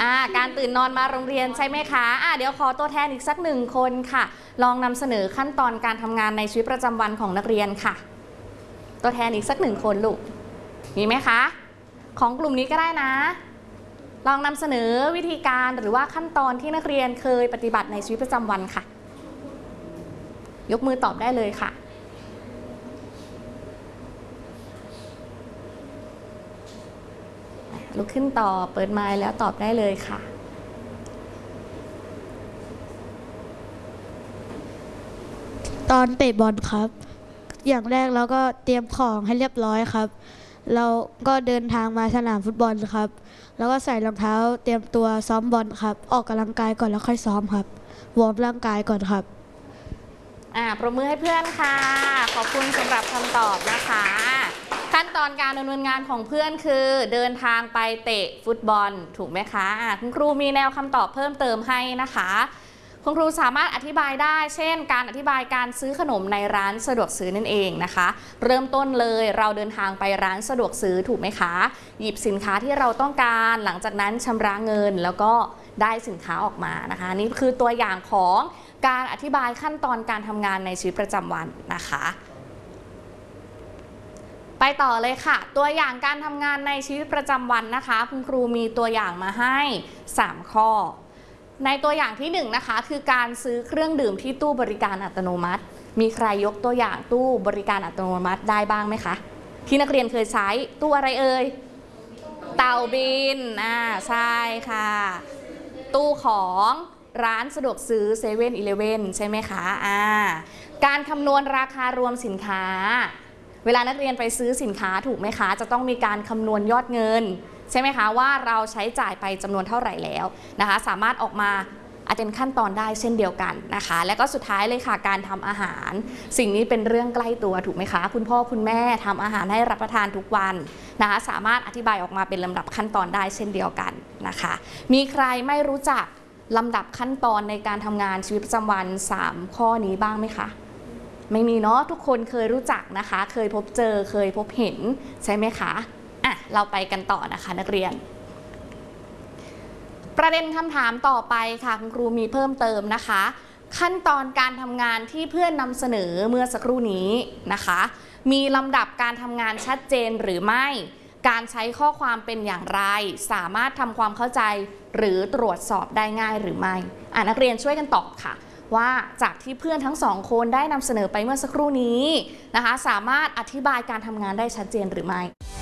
การตื่นนอนมาโรงเรียนใช่ไหมคะเดี๋ยวขอตัวแทนอีกสักหนึ่งคนค่ะลองนำเสนอขั้นตอนการทำงานในชีวิตประจำวันของนักเรียนค่ะตัวแทนอีกสักหนึ่งคนลูกมีไหมคะของกลุ่มนี้ก็ได้นะลองนำเสนอวิธีการหรือว่าขั้นตอนที่นักเรียนเคยปฏิบัติในชีวิตประจำวันค่ะยกมือตอบได้เลยค่ะลุกขึ้นตอบเปิดไมค์แล้วตอบได้เลยค่ะตอนเตะบอลครับอย่างแรกเราก็เตรียมของให้เรียบร้อยครับเราก็เดินทางมาสนามฟุตบอลครับแล้วก็ใส่รองเท้าเตรียมตัวซ้อมบอลครับออกกำลังกายก่อนแล้วค่อยซ้อมครับวอร์มร่างกายก่อนครับปรบมือให้เพื่อนค่ะขอบคุณสำหรับคำตอบนะคะขั้นตอนการดำเนินงานของเพื่อนคือเดินทางไปเตะฟุตบอลถูกไหมคะคุณครูมีแนวคำตอบเพิ่มเติมให้นะคะคุณครูสามารถอธิบายได้เช่นการอธิบายการซื้อขนมในร้านสะดวกซื้อนั่นเองนะคะเริ่มต้นเลยเราเดินทางไปร้านสะดวกซื้อถูกไหมคะหยิบสินค้าที่เราต้องการหลังจากนั้นชำระเงินแล้วก็ได้สินค้าออกมานะคะนี่คือตัวอย่างของการอธิบายขั้นตอนการทำงานในชีวิตประจำวันนะคะไปต่อเลยค่ะตัวอย่างการทำงานในชีวิตประจำวันนะคะคุณครูมีตัวอย่างมาให้3ข้อในตัวอย่างที่1นะคะคือการซื้อเครื่องดื่มที่ตู้บริการอัตโนมัติมีใครยกตัวอย่างตู้บริการอัตโนมัติได้บ้างไหมคะที่นักเรียนเคยใช้ตู้อะไรเอ่ยเต่าบินใช่ค่ะตู้ของร้านสะดวกซื้อ7-Eleven ใช่ไหมคะการคำนวณราคารวมสินค้าเวลานักเรียนไปซื้อสินค้าถูกไหมคะจะต้องมีการคำนวณยอดเงินใช่ไหมคะว่าเราใช้จ่ายไปจำนวนเท่าไหร่แล้วนะคะสามารถออกมาเป็นขั้นตอนได้เช่นเดียวกันนะคะและก็สุดท้ายเลยค่ะการทำอาหารสิ่งนี้เป็นเรื่องใกล้ตัวถูกไหมคะคุณพ่อคุณแม่ทำอาหารให้รับประทานทุกวันนะคะสามารถอธิบายออกมาเป็นลำดับขั้นตอนได้เช่นเดียวกันนะคะมีใครไม่รู้จักลำดับขั้นตอนในการทำงานชีวิตประจำวัน3ข้อนี้บ้างไหมคะไม่มีเนาะทุกคนเคยรู้จักนะคะเคยพบเจอเคยพบเห็นใช่ไหมคะเราไปกันต่อนะคะนักเรียนประเด็นคำถามต่อไปค่ะคุณครูมีเพิ่มเติมนะคะขั้นตอนการทำงานที่เพื่อนนำเสนอเมื่อสักครู่นี้นะคะมีลำดับการทำงานชัดเจนหรือไม่การใช้ข้อความเป็นอย่างไรสามารถทำความเข้าใจหรือตรวจสอบได้ง่ายหรือไม่นักเรียนช่วยกันตอบค่ะว่าจากที่เพื่อนทั้งสองคนได้นำเสนอไปเมื่อสักครู่นี้นะคะสามารถอธิบายการทำงานได้ชัดเจนหรือไม่